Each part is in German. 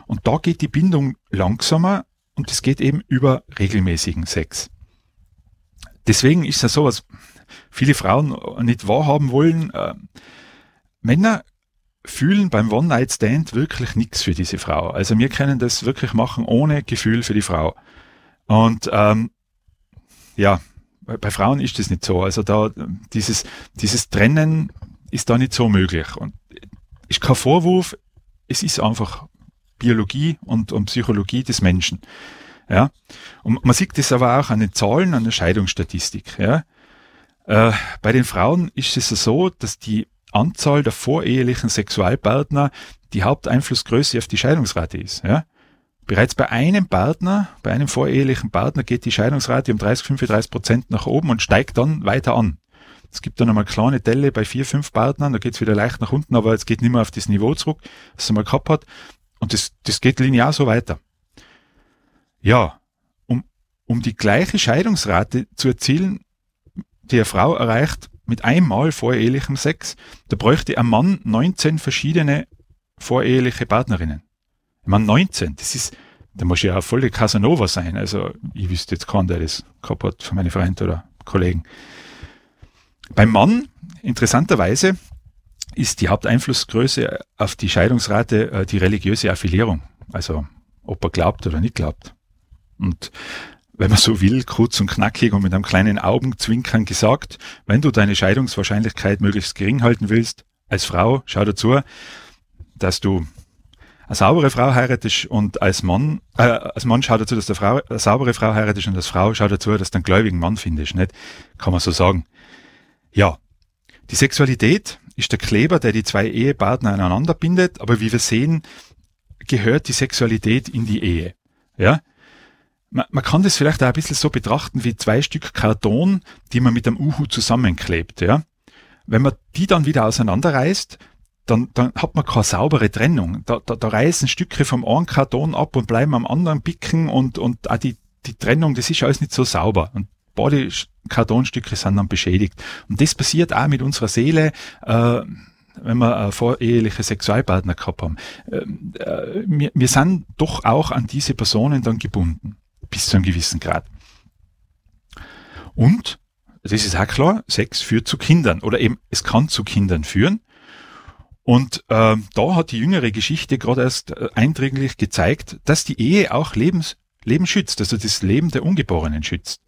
Und da geht die Bindung langsamer und es geht eben über regelmäßigen Sex. Deswegen ist es so, was viele Frauen nicht wahrhaben wollen. Männer fühlen beim One-Night-Stand wirklich nichts für diese Frau. Also wir können das wirklich machen ohne Gefühl für die Frau. Und bei Frauen ist das nicht so. Also da dieses Trennen ist da nicht so möglich. Und ist kein Vorwurf, es ist einfach Biologie und Psychologie des Menschen. Ja? Und man sieht das aber auch an den Zahlen, an der Scheidungsstatistik. Ja? Bei den Frauen ist es so, dass die Anzahl der vorehelichen Sexualpartner die Haupteinflussgröße auf die Scheidungsrate ist. Ja? Bereits bei einem vorehelichen Partner geht die Scheidungsrate um 30-35% nach oben und steigt dann weiter an. Es gibt dann einmal kleine Delle bei 4-5 Partnern, da geht es wieder leicht nach unten, aber es geht nicht mehr auf das Niveau zurück, das es mal gehabt hat. Und das geht linear so weiter. Ja, um die gleiche Scheidungsrate zu erzielen, die eine Frau erreicht mit einmal vorehelichem Sex, da bräuchte ein Mann 19 verschiedene voreheliche Partnerinnen. Ich meine 19, da muss ja eine volle Casanova sein. Also ich wüsste jetzt keinen, der das gehabt hat von meinen Freunden oder Kollegen. Beim Mann, interessanterweise, ist die Haupteinflussgröße auf die Scheidungsrate die religiöse Affiliierung. Also ob er glaubt oder nicht glaubt. Und wenn man so will, kurz und knackig und mit einem kleinen Augenzwinkern gesagt, wenn du deine Scheidungswahrscheinlichkeit möglichst gering halten willst, als Frau, schau dazu, dass du eine saubere Frau heiratest und als Mann schau dazu, dass du eine saubere Frau heiratest und als Frau schau dazu, dass du einen gläubigen Mann findest, nicht? Kann man so sagen. Ja, die Sexualität ist der Kleber, der die zwei Ehepartner aneinander bindet, aber wie wir sehen, gehört die Sexualität in die Ehe. Ja? Man kann das vielleicht auch ein bisschen so betrachten wie 2 Stück Karton, die man mit einem Uhu zusammenklebt. Ja? Wenn man die dann wieder auseinanderreißt, dann hat man keine saubere Trennung. Da reißen Stücke vom einen Karton ab und bleiben am anderen picken und auch die Trennung, das ist alles nicht so sauber. Und beide Kartonstücke sind dann beschädigt. Und das passiert auch mit unserer Seele, wenn wir voreheliche Sexualpartner gehabt haben. Wir sind doch auch an diese Personen dann gebunden, bis zu einem gewissen Grad. Und, das ist auch klar, Sex führt zu Kindern oder eben es kann zu Kindern führen. Und da hat die jüngere Geschichte gerade erst eindringlich gezeigt, dass die Ehe auch Leben schützt, also das Leben der Ungeborenen schützt.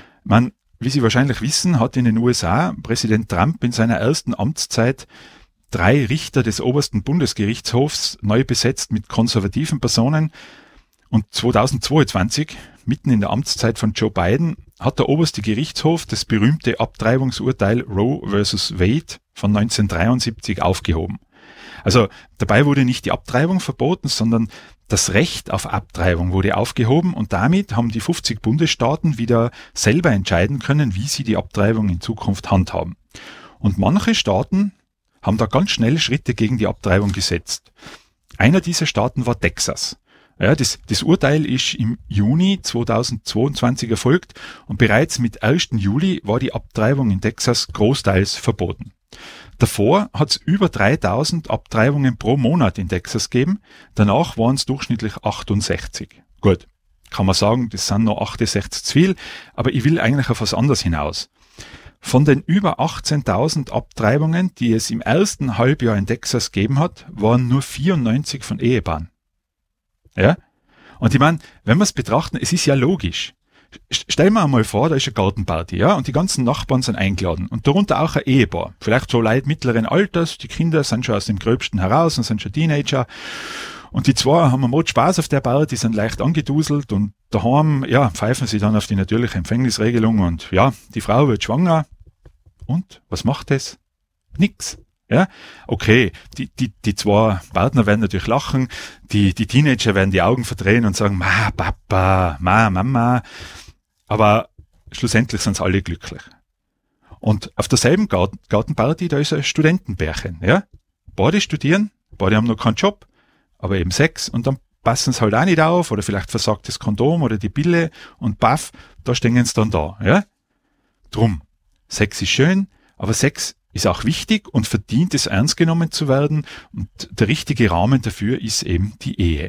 Wie Sie wahrscheinlich wissen, hat in den USA Präsident Trump in seiner ersten Amtszeit 3 Richter des obersten Bundesgerichtshofs neu besetzt mit konservativen Personen. Und 2022, mitten in der Amtszeit von Joe Biden, hat der oberste Gerichtshof das berühmte Abtreibungsurteil Roe vs. Wade von 1973 aufgehoben. Also dabei wurde nicht die Abtreibung verboten, sondern das Recht auf Abtreibung wurde aufgehoben und damit haben die 50 Bundesstaaten wieder selber entscheiden können, wie sie die Abtreibung in Zukunft handhaben. Und manche Staaten haben da ganz schnell Schritte gegen die Abtreibung gesetzt. Einer dieser Staaten war Texas. Ja, das Urteil ist im Juni 2022 erfolgt und bereits mit 1. Juli war die Abtreibung in Texas großteils verboten. Davor hat es über 3000 Abtreibungen pro Monat in Texas gegeben, danach waren es durchschnittlich 68. Gut, kann man sagen, das sind noch 68 zu viel, aber ich will eigentlich auf was anderes hinaus. Von den über 18.000 Abtreibungen, die es im ersten Halbjahr in Texas gegeben hat, waren nur 94 von Ehepaaren. Ja? Und ich meine, wenn wir es betrachten, es ist ja logisch. Stell mir einmal vor, da ist eine Gartenparty, ja, und die ganzen Nachbarn sind eingeladen und darunter auch ein Ehepaar. Vielleicht so Leute mittleren Alters, die Kinder sind schon aus dem Gröbsten heraus und sind schon Teenager. Und die zwei haben einen Spaß auf der Party, sind leicht angeduselt und daheim, ja, pfeifen sie dann auf die natürliche Empfängnisregelung und ja, die Frau wird schwanger. Und? Was macht das? Nix. Ja, okay, die zwei Partner werden natürlich lachen, die Teenager werden die Augen verdrehen und sagen, Ma, Papa, Ma, Mama, aber schlussendlich sind alle glücklich. Und auf derselben Gartenparty, da ist ein Studentenpärchen, ja, beide studieren, beide haben noch keinen Job, aber eben Sex und dann passen sie halt auch nicht auf oder vielleicht versagt das Kondom oder die Pille und baff, da stehen sie dann da, ja. Drum, Sex ist schön, aber Sex ist auch wichtig und verdient es ernst genommen zu werden und der richtige Rahmen dafür ist eben die Ehe.